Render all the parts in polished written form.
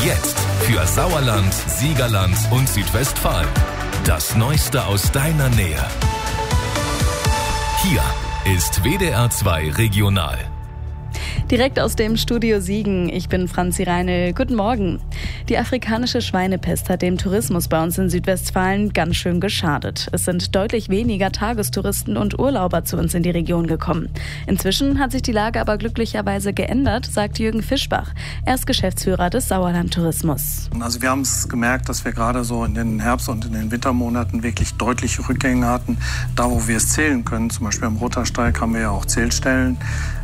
Jetzt für Sauerland, Siegerland und Südwestfalen. Das Neueste aus deiner Nähe. Hier ist WDR 2 Regional. Direkt aus dem Studio Siegen. Ich bin Franzi Reinl. Guten Morgen. Die afrikanische Schweinepest hat dem Tourismus bei uns in Südwestfalen ganz schön geschadet. Es sind deutlich weniger Tagestouristen und Urlauber zu uns in die Region gekommen. Inzwischen hat sich die Lage aber glücklicherweise geändert, sagt Jürgen Fischbach. Er ist Geschäftsführer des Sauerland Tourismus. Also wir haben es gemerkt, dass wir gerade so in den Herbst- und in den Wintermonaten wirklich deutliche Rückgänge hatten. Da, wo wir es zählen können, zum Beispiel am Rottersteig haben wir ja auch Zählstellen.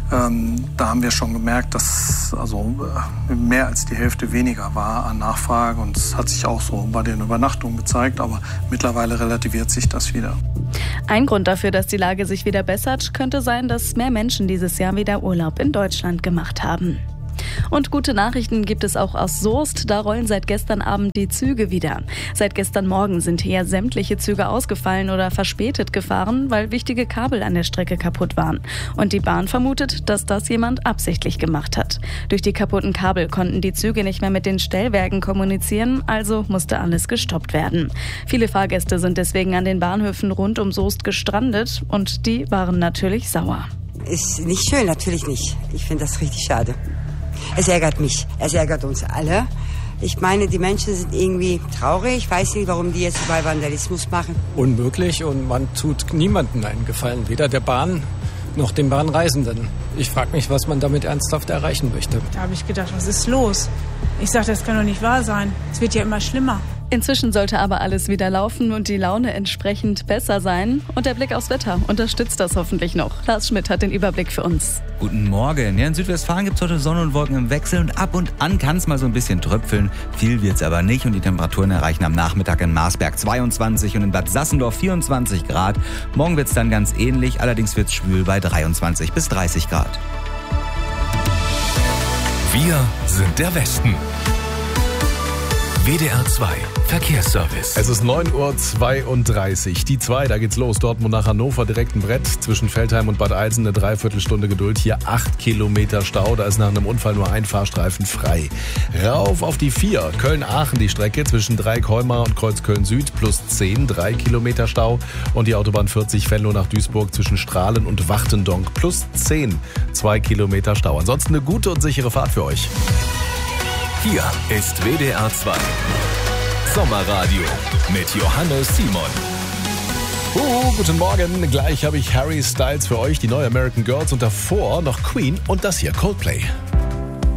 Da haben wir schon gemerkt, dass mehr als die Hälfte weniger war an Nachfrage. Und es hat sich auch so bei den Übernachtungen gezeigt, aber mittlerweile relativiert sich das wieder. Ein Grund dafür, dass die Lage sich wieder bessert, könnte sein, dass mehr Menschen dieses Jahr wieder Urlaub in Deutschland gemacht haben. Und gute Nachrichten gibt es auch aus Soest. Da rollen seit gestern Abend die Züge wieder. Seit gestern Morgen sind hier sämtliche Züge ausgefallen oder verspätet gefahren, weil wichtige Kabel an der Strecke kaputt waren. Und die Bahn vermutet, dass das jemand absichtlich gemacht hat. Durch die kaputten Kabel konnten die Züge nicht mehr mit den Stellwerken kommunizieren, also musste alles gestoppt werden. Viele Fahrgäste sind deswegen an den Bahnhöfen rund um Soest gestrandet und die waren natürlich sauer. Ist nicht schön, natürlich nicht. Ich finde das richtig schade. Es ärgert mich, es ärgert uns alle. Ich meine, die Menschen sind irgendwie traurig. Ich weiß nicht, warum die jetzt bei Vandalismus machen. Unmöglich und man tut niemandem einen Gefallen, weder der Bahn noch den Bahnreisenden. Ich frage mich, was man damit ernsthaft erreichen möchte. Da habe ich gedacht, was ist los? Ich sage, das kann doch nicht wahr sein. Es wird ja immer schlimmer. Inzwischen sollte aber alles wieder laufen und die Laune entsprechend besser sein. Und der Blick aufs Wetter unterstützt das hoffentlich noch. Lars Schmidt hat den Überblick für uns. Guten Morgen. Ja, in Südwestfalen gibt es heute Sonne und Wolken im Wechsel und ab und an kann es mal so ein bisschen tröpfeln. Viel wird es aber nicht und die Temperaturen erreichen am Nachmittag in Marsberg 22 und in Bad Sassendorf 24 Grad. Morgen wird es dann ganz ähnlich, allerdings wird es schwül bei 23 bis 30 Grad. Wir sind der Westen. WDR 2 Verkehrsservice. Es ist 9:32 Uhr. Die 2, da geht's los. Dortmund nach Hannover, direkt ein Brett. Zwischen Veltheim und Bad Eilsen eine Dreiviertelstunde Geduld. Hier 8 Kilometer Stau. Da ist nach einem Unfall nur ein Fahrstreifen frei. Rauf auf die 4. Köln-Aachen die Strecke zwischen Dreieck-Heumar und Kreuzköln-Süd plus 10, 3 Kilometer Stau. Und die Autobahn 40 Venlo nach Duisburg zwischen Strahlen und Wachtendonk plus 10, 2 Kilometer Stau. Ansonsten eine gute und sichere Fahrt für euch. Hier ist WDR 2 Sommerradio mit Johannes Simon. Guten Morgen. Gleich habe ich Harry Styles für euch, die neue American Girls und davor noch Queen und das hier Coldplay.